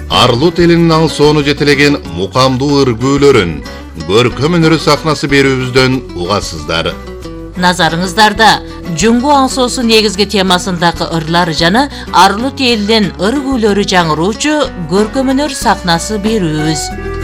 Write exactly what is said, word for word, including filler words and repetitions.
Arlut elinin alsooну жетелеген мукамдуу ыргүүлөрүн, көркөм өнөрү сахнасы берүүбүздөн угасыздар. Назарыңыздарда Жуңгу аңсоосу негизги темасындагы ырлар жана Arlut элинин ыргүүлөрү жаңыруучу көркөм өнөр сахнасы берүүбүз.